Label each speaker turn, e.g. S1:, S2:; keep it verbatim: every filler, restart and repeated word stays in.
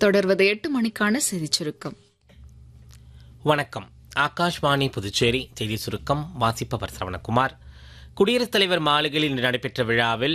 S1: தொடர்வது எட்டு மணிக்கான செய்திச் சுருக்கம்.
S2: வணக்கம். ஆகாஷ்வாணி புதுச்சேரி செய்தி சுருக்கம் வாசிப்பவர் சரவணகுமார். குடியரசுத் தலைவர் மாளிகையில் இன்று நடைபெற்ற விழாவில்